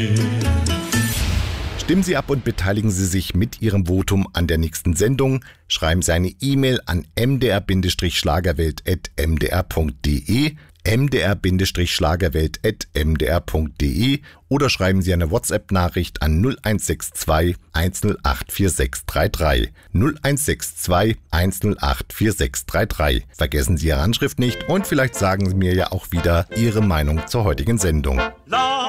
Stimmen Sie ab und beteiligen Sie sich mit Ihrem Votum an der nächsten Sendung. Schreiben Sie eine E-Mail an mdr-schlagerwelt@mdr.de, mdr-schlagerwelt@mdr.de oder schreiben Sie eine WhatsApp-Nachricht an 0162 108 4633. 0162 108 4633. Vergessen Sie Ihre Anschrift nicht und vielleicht sagen Sie mir ja auch wieder Ihre Meinung zur heutigen Sendung.